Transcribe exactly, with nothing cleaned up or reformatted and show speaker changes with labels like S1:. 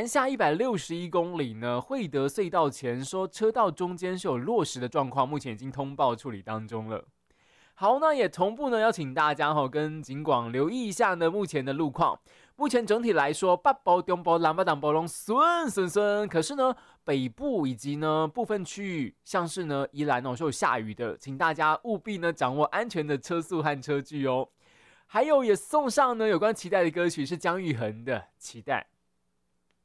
S1: 南下一百六十一公里呢，惠德隧道前说车道中间是有落石的状况，目前已经通报处理当中了。好，那也同步呢，邀请大家哈跟警广留意一下呢目前的路况。目前整体来说，北部、中部、南部、东部都顺顺顺，可是呢，北部以及呢部分区域，像是呢宜兰哦是有下雨的，请大家务必呢掌握安全的车速和车距哦。还有也送上呢有关期待的歌曲是姜育恒的《期待》。